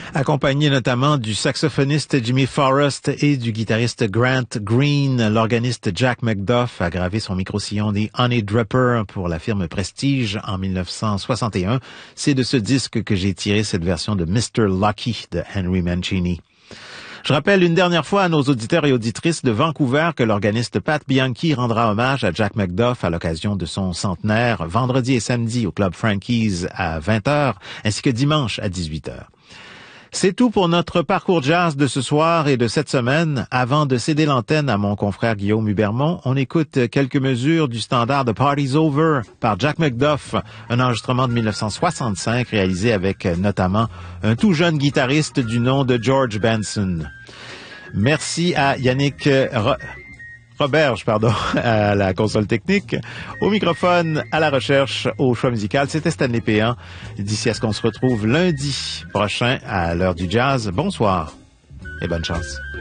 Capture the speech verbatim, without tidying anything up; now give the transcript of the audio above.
Accompagné notamment du saxophoniste Jimmy Forrest et du guitariste Grant Green, l'organiste Jack McDuff a gravé son micro-sillon des Honey Dripper pour la firme Prestige en mille neuf cent soixante et un. C'est de ce disque que j'ai tiré cette version de mister Lucky de Henry Mancini. Je rappelle une dernière fois à nos auditeurs et auditrices de Vancouver que l'organiste Pat Bianchi rendra hommage à Jack McDuff à l'occasion de son centenaire vendredi et samedi au Club Frankie's à vingt heures ainsi que dimanche à dix-huit heures. C'est tout pour notre parcours jazz de ce soir et de cette semaine. Avant de céder l'antenne à mon confrère Guillaume Hubermont, on écoute quelques mesures du standard de Party's Over par Jack McDuff, un enregistrement de mille neuf cent soixante-cinq réalisé avec notamment un tout jeune guitariste du nom de George Benson. Merci à Yannick Ro- Roberge, pardon, à la console technique, au microphone, à la recherche, au choix musical. C'était Stanley Péan. D'ici à ce qu'on se retrouve lundi prochain à l'heure du jazz. Bonsoir et bonne chance.